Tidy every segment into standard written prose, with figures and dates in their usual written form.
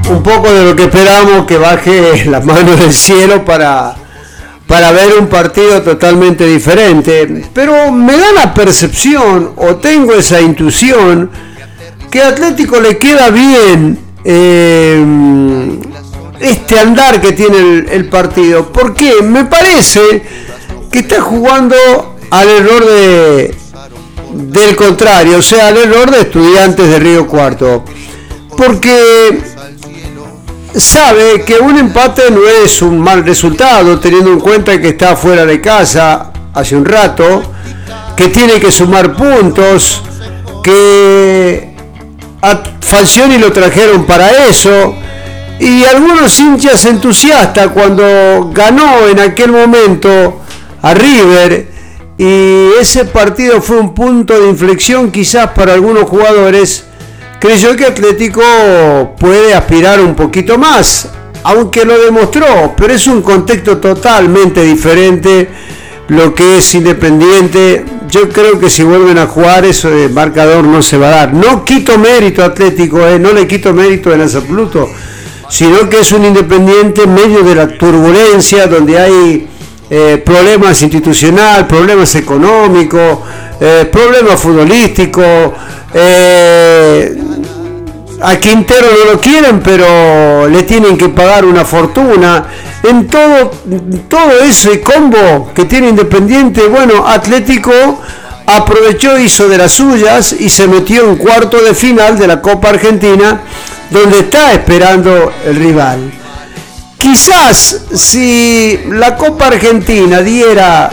un poco de lo que esperamos, que baje las manos del cielo para ver un partido totalmente diferente. Pero me da la percepción, o tengo esa intuición, que a Atlético le queda bien este andar que tiene el partido. ¿Por qué? Me parece que está jugando al error del contrario, o sea, al error de Estudiantes de Río Cuarto. Porque sabe que un empate no es un mal resultado, teniendo en cuenta que está fuera de casa hace un rato, que tiene que sumar puntos, que a Falcioni lo trajeron para eso, y algunos hinchas entusiastas cuando ganó en aquel momento a River, y ese partido fue un punto de inflexión quizás para algunos jugadores. Creyó que Atlético puede aspirar un poquito más, aunque lo demostró, pero es un contexto totalmente diferente lo que es Independiente. Yo creo que si vuelven a jugar eso de marcador no se va a dar. No quito mérito a Atlético, no le quito mérito en absoluto, sino que es un Independiente en medio de la turbulencia, donde hay problemas institucionales, problemas económicos, problemas futbolísticos. A Quintero no lo quieren, pero le tienen que pagar una fortuna. En todo ese combo que tiene Independiente, bueno, Atlético aprovechó, hizo de las suyas y se metió en cuarto de final de la Copa Argentina, donde está esperando el rival. Quizás si la Copa Argentina diera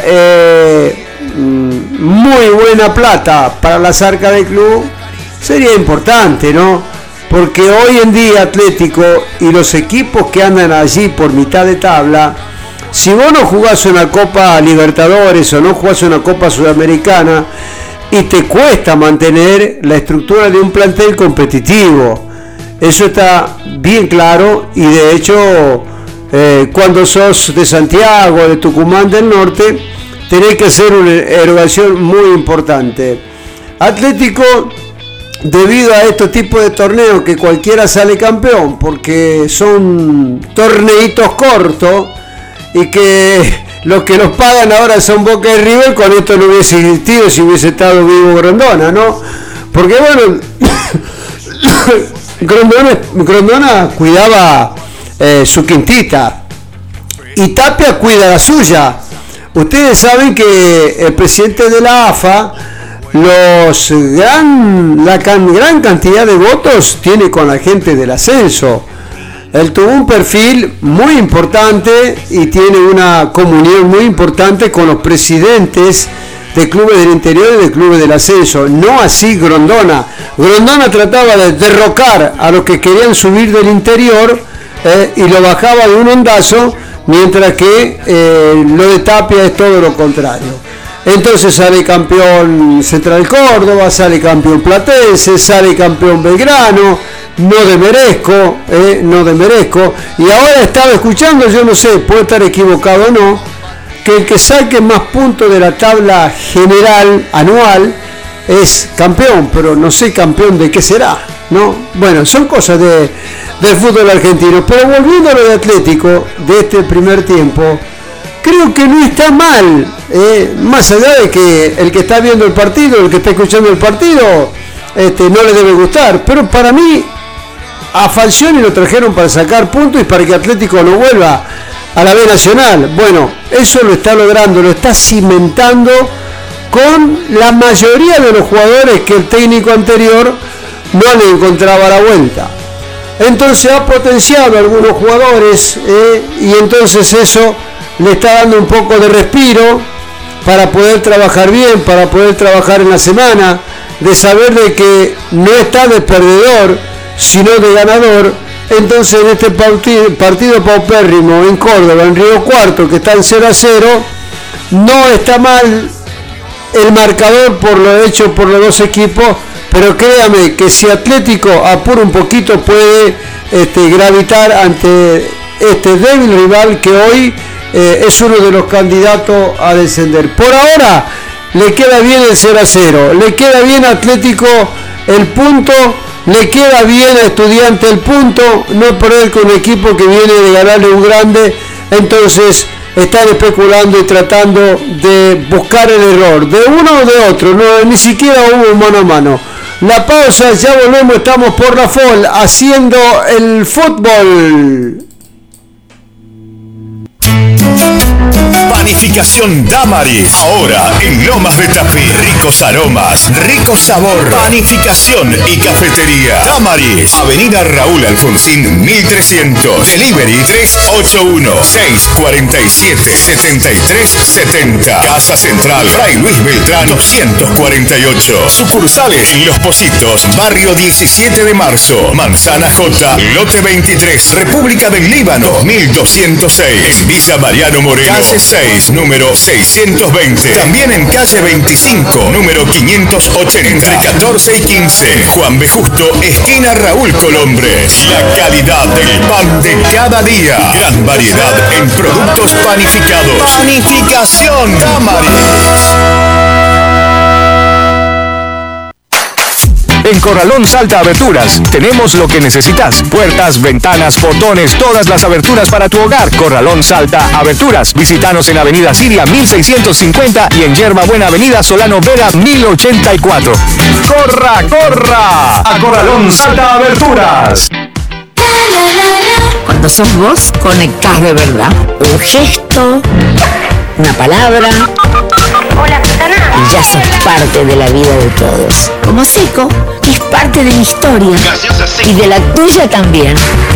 muy buena plata para las arcas del club, sería importante, ¿no? Porque hoy en día Atlético y los equipos que andan allí por mitad de tabla, si vos no jugás una Copa Libertadores o no jugás una Copa Sudamericana, y te cuesta mantener la estructura de un plantel competitivo, eso está bien claro. Y de hecho, cuando sos de Santiago, de Tucumán del Norte, tenés que hacer una erogación muy importante. Atlético, debido a estos tipos de torneos que cualquiera sale campeón, porque son torneitos cortos y que los que los pagan ahora son Boca y River, con esto no hubiese existido si hubiese estado vivo Grondona, ¿no? Porque bueno, Grondona cuidaba su quintita y Tapia cuida la suya. Ustedes saben que el presidente de la AFA la gran cantidad de votos tiene con la gente del ascenso. Él tuvo un perfil muy importante y tiene una comunión muy importante con los presidentes de clubes del interior y de clubes del ascenso. No así Grondona. Grondona trataba de derrocar a los que querían subir del interior y lo bajaba de un ondazo, mientras que lo de Tapia es todo lo contrario. Entonces sale campeón Central Córdoba, sale campeón Platense, sale campeón Belgrano, no desmerezco. Y ahora estaba escuchando, yo no sé, puede estar equivocado o no, que el que saque más puntos de la tabla general anual es campeón, pero no sé campeón de qué será, ¿no? Bueno, son cosas del fútbol argentino. Pero volviendo a lo de Atlético, de este primer tiempo, creo que no está mal, más allá de que el que está viendo el partido, el que está escuchando el partido, no le debe gustar. Pero para mí, a Falcioni lo trajeron para sacar puntos y para que Atlético no vuelva a la B Nacional. Bueno, eso lo está logrando, lo está cimentando con la mayoría de los jugadores que el técnico anterior no le encontraba la vuelta. Entonces ha potenciado a algunos jugadores y entonces eso le está dando un poco de respiro para poder trabajar bien, para poder trabajar en la semana, de saber de que no está de perdedor, sino de ganador. Entonces en este partido paupérrimo en Córdoba, en Río Cuarto, que está en 0-0, no está mal el marcador por lo hecho por los dos equipos, pero créame que si Atlético apura un poquito puede gravitar ante este débil rival que hoy es uno de los candidatos a descender. Por ahora le queda bien el 0-0, le queda bien a Atlético el punto Le queda bien a Estudiante el punto, no perder con un equipo que viene de ganarle un grande, entonces están especulando y tratando de buscar el error de uno o de otro, no, ni siquiera hubo mano a mano. La pausa, ya volvemos, estamos por la FOL haciendo el fútbol. Panificación Damaris, ahora en Lomas de Tafí. Ricos aromas, rico sabor. Panificación y cafetería Damaris, Avenida Raúl Alfonsín 1300. Delivery 381-647-7370. Casa Central, Fray Luis Beltrán 248. Sucursales Los Pocitos, Barrio 17 de Marzo. Manzana J, Lote 23, República del Líbano 1206. En Villa Mariano Moreno, calle 6, número 620. También en calle 25, número 580. Entre 14 y 15. Juan B. Justo, esquina Raúl Colombres. La calidad del pan de cada día. Gran variedad en productos panificados. Panificación Damaris. En Corralón Salta Aberturas tenemos lo que necesitas: puertas, ventanas, portones, todas las aberturas para tu hogar. Corralón Salta Aberturas. Visítanos en Avenida Siria 1650 y en Yerba Buena Avenida Solano Vera 1084. ¡Corra, corra! A Corralón Salta Aberturas. Cuando sos vos, conectás de verdad. Un gesto, una palabra. Hola, Susana. Y ya sos parte de la vida de todos. Como Seco, que es parte de mi historia. Y de la tuya también.